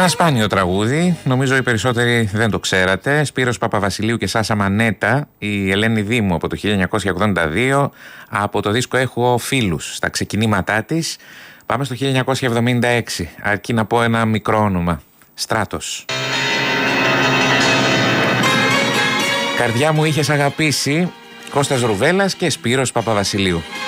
Ένα σπάνιο τραγούδι, νομίζω οι περισσότεροι δεν το ξέρατε. Σπύρος Παπαβασιλείου και Σάσα Μανέτα, η Ελένη Δήμου από το 1982, από το δίσκο «Έχω φίλους» στα ξεκινήματά της. Πάμε στο 1976, αρκεί να πω ένα μικρό όνομα, Στράτος. Καρδιά μου είχες αγαπήσει, Κώστας Ρουβέλλας και Σπύρος Παπαβασιλείου.